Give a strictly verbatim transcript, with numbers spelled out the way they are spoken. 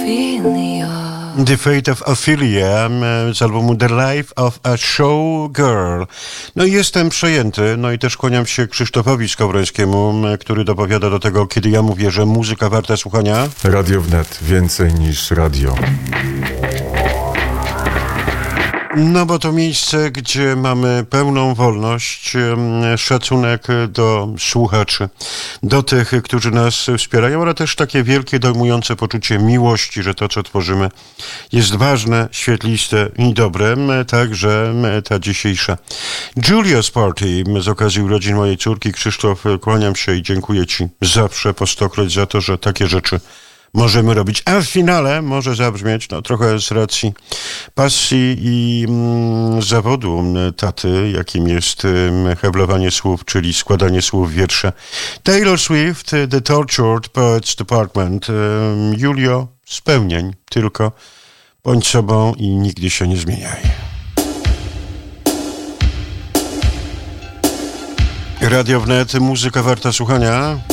Ophelia. The Fate of Ophelia z albumu The Life of a Showgirl. No i jestem przejęty, no i też kłaniam się Krzysztofowi Skowrońskiemu, który dopowiada do tego, kiedy ja mówię, że muzyka warta słuchania. Radio Wnet, więcej niż radio. No bo to miejsce, gdzie mamy pełną wolność, szacunek do słuchaczy, do tych, którzy nas wspierają, ale też takie wielkie, dojmujące poczucie miłości, że to, co tworzymy, jest ważne, świetliste i dobre. Także ta dzisiejsza Julia's Party z okazji urodzin mojej córki. Krzysztof, kłaniam się i dziękuję Ci zawsze po stokroć za to, że takie rzeczy możemy robić, a w finale może zabrzmieć, no trochę z racji pasji i mm, zawodu taty, jakim jest mm, heblowanie słów, czyli składanie słów wiersza. Taylor Swift, The Tortured Poets Department. Ym, Julio, spełnień tylko. Bądź sobą i nigdy się nie zmieniaj. Radio Wnet, muzyka warta słuchania.